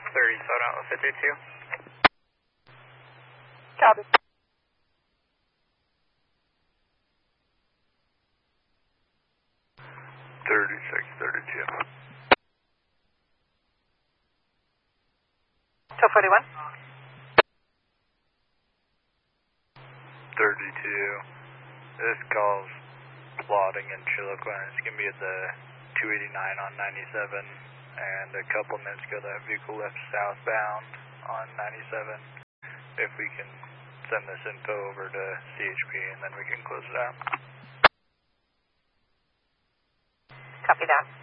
slow down with 52. Copy. 3632. 241. 32. This call's plotting in Chilliquin. It's going to be at the 289 on 97, and a couple minutes ago that vehicle left southbound on 97. If we can send this info over to CHP and then we can close it out. Copy that.